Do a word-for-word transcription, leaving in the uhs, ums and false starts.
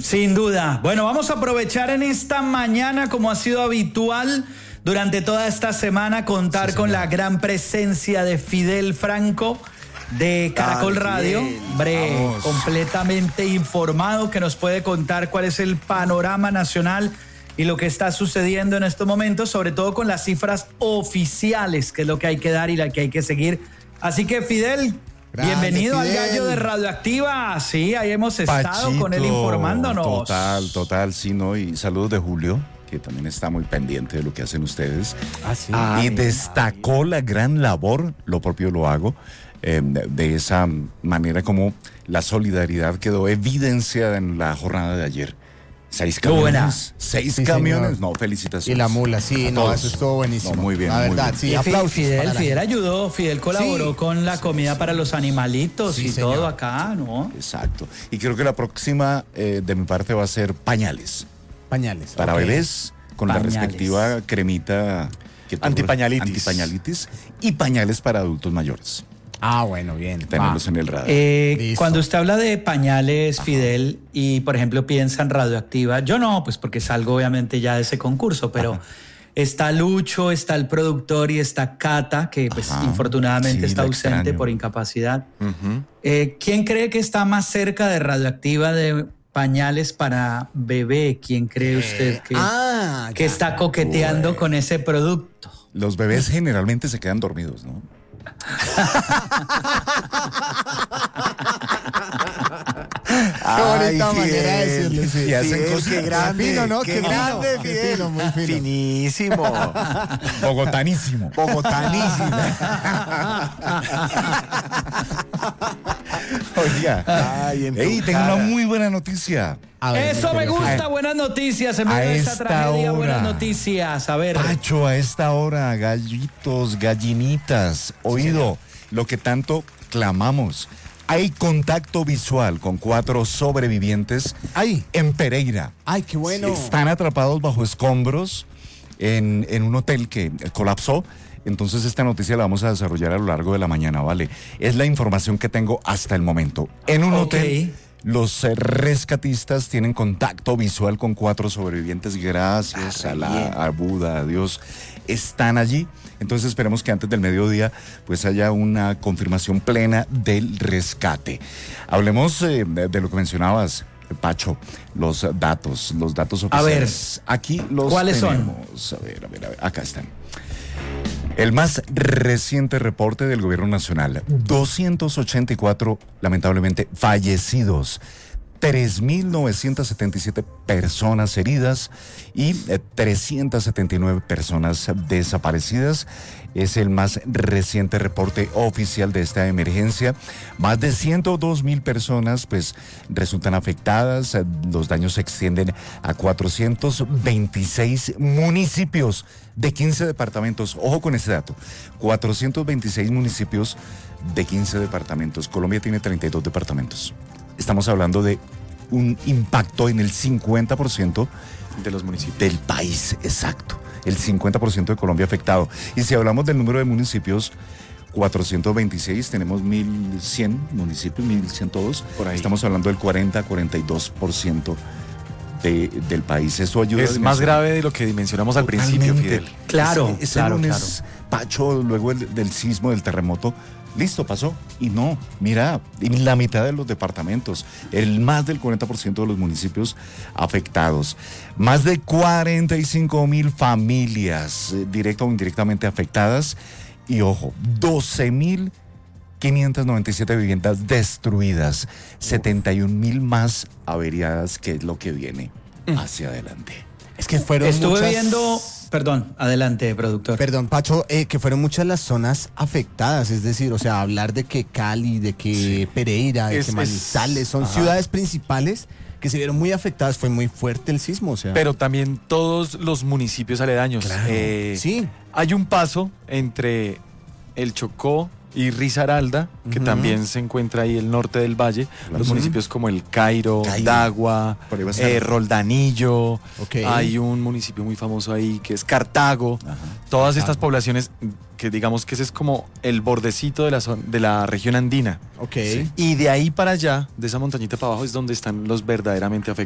Sin duda. Bueno, vamos a aprovechar en esta mañana, como ha sido habitual durante toda esta semana, contar sí, con la gran presencia de Fidel Franco de Caracol Dale, Radio, hombre, completamente informado, que nos puede contar cuál es el panorama nacional y lo que está sucediendo en estos momentos, sobre todo con las cifras oficiales, que es lo que hay que dar y la que hay que seguir. Así que, Fidel, Grande, bienvenido Fidel. Al Gallo de Radioactiva. Sí, ahí hemos estado Pachito, con él informándonos. Total, total, sí, ¿no? Y saludos de Julio, que también está muy pendiente de lo que hacen ustedes. Ah, sí. Y Ay, destacó ay. la gran labor, lo propio lo hago, eh, de esa manera como la solidaridad quedó evidenciada en la jornada de ayer. Seis camiones. Seis sí, camiones. Señor. No, felicitaciones. Y la mula, sí, no, eso estuvo buenísimo. No, muy bien. La verdad, bien. sí, y aplausos. Fidel, Fidel ayudó, Fidel colaboró sí. con la comida para los animalitos sí, y señor. todo acá, ¿no? Exacto. Y creo que la próxima eh, de mi parte va a ser pañales. Pañales. Para okay. bebés, con pañales. la respectiva cremita. Que antipañalitis. Antipañalitis. Y pañales para adultos mayores. Ah, bueno, bien. Tenerlos ah. en el radar. Eh, cuando usted habla de pañales, Ajá. Fidel, y por ejemplo piensa en Radioactiva, yo no, pues porque salgo obviamente ya de ese concurso, pero Ajá. está Lucho, está el productor y está Cata, que pues Ajá. infortunadamente sí, está ausente extraño. por incapacidad. Uh-huh. Eh, ¿Quién cree que está más cerca de Radioactiva de pañales para bebé? ¿Quién cree usted que, ah, que está coqueteando Uy. con ese producto? Los bebés generalmente se quedan dormidos, ¿no? Qué bonita Ay, manera de decirle. Sí. Y hacen Fidel, cosas. Qué grande, fino, ¿no? Qué, qué grande, fino, Fidel. Fino, muy fino. Finísimo. Bogotanísimo. Bogotanísimo. Oiga. Ay, Ey, tengo una muy buena noticia. Ver, Eso me gusta, buenas noticias. En medio de esta tragedia, hora, buenas noticias. A ver. Pacho, a esta hora, gallitos, gallinitas, oído, sí, lo que tanto clamamos. Hay contacto visual con cuatro sobrevivientes Ay. en Pereira. Ay, qué bueno. Están atrapados bajo escombros en, en un hotel que colapsó. Entonces esta noticia la vamos a desarrollar a lo largo de la mañana, ¿vale? Es la información que tengo hasta el momento. En un okay. hotel, los rescatistas tienen contacto visual con cuatro sobrevivientes. Gracias ah, a la a Buda, a Dios. Están allí. Entonces esperemos que antes del mediodía pues haya una confirmación plena del rescate. Hablemos eh, de, de lo que mencionabas, Pacho, los datos, los datos oficiales. A ver, aquí los ¿cuáles tenemos. son? A ver, a ver, a ver, acá están. El más reciente reporte del gobierno nacional, doscientos ochenta y cuatro, lamentablemente, fallecidos, tres mil novecientas setenta y siete personas heridas y eh, trescientas setenta y nueve personas desaparecidas. Es el más reciente reporte oficial de esta emergencia. Más de ciento dos mil personas pues resultan afectadas. Los daños se extienden a cuatrocientos veintiséis municipios de quince departamentos. Ojo con ese dato. cuatrocientos veintiséis municipios de quince departamentos. Colombia tiene treinta y dos departamentos. Estamos hablando de un impacto en el cincuenta por ciento de los municipios del país, exacto. El cincuenta por ciento de Colombia afectado. Y si hablamos del número de municipios, cuatrocientos veintiséis, tenemos mil cien municipios, mil ciento dos. Por ahí. Estamos hablando del cuarenta, cuarenta y dos por ciento de, del país. Eso ayuda. Es más grave de lo que dimensionamos al principio, Fidel. Claro, ese, ese claro, lunes, claro. Pacho, luego el, del sismo, del terremoto, listo, pasó. Y no, mira, en la mitad de los departamentos, el más del cuarenta por ciento de los municipios afectados. Más de cuarenta y cinco mil familias, eh, directa o indirectamente afectadas. Y ojo, doce mil quinientas noventa y siete viviendas destruidas, setenta y un mil más averiadas, que es lo que viene hacia adelante. Es que fueron Estuve muchas... viendo... Perdón, adelante, productor. Perdón, Pacho, eh, que fueron muchas las zonas afectadas, es decir, o sea, hablar de que Cali, de que sí. Pereira, de es, que Manizales, es, son ajá. ciudades principales que se vieron muy afectadas, fue muy fuerte el sismo, o sea. Pero también todos los municipios aledaños. Claro. Eh, sí. Hay un paso entre el Chocó y Risaralda, que uh-huh. también se encuentra ahí el norte del valle, uh-huh. los municipios como el Cairo, Cairo. Dagua, eh, Roldanillo, okay. hay un municipio muy famoso ahí que es Cartago, uh-huh. todas Cartago. Estas poblaciones que digamos que ese es como el bordecito de la, zona, de la región andina. Okay. Y de ahí para allá, de esa montañita para abajo, es donde están los verdaderamente afectados.